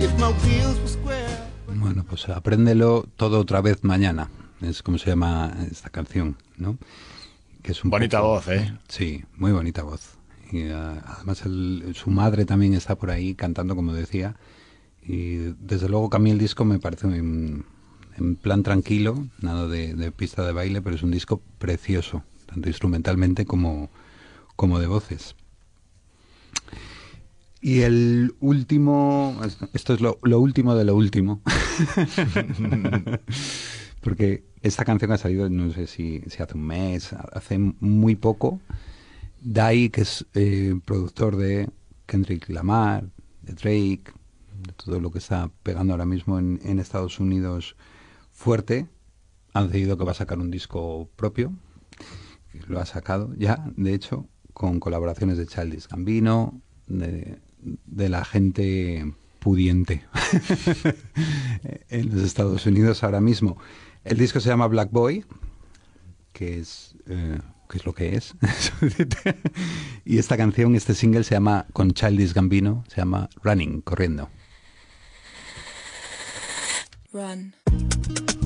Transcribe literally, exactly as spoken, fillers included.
Bueno, pues apréndelo todo otra vez mañana. Es como se llama esta canción, ¿no? Que es un bonita poco, voz, ¿eh? Sí, muy bonita voz. Y uh, además el, su madre también está por ahí cantando, como decía. Y desde luego que a mí el disco me parece en, en plan tranquilo, nada de, de pista de baile, pero es un disco precioso, tanto instrumentalmente como, como de voces. Y el último, esto es lo, lo último de lo último, porque esta canción ha salido, no sé si, si hace un mes, hace muy poco. Dai, que es eh, productor de Kendrick Lamar, de Drake, de todo lo que está pegando ahora mismo en, en Estados Unidos fuerte, ha decidido que va a sacar un disco propio, lo ha sacado ya, de hecho, con colaboraciones de Childish Gambino, de, de la gente pudiente en los Estados Unidos ahora mismo. El disco se llama Black Boy, que es... Eh, que es lo que es. Y esta canción, este single se llama, con Childish Gambino, se llama Running, corriendo. Run.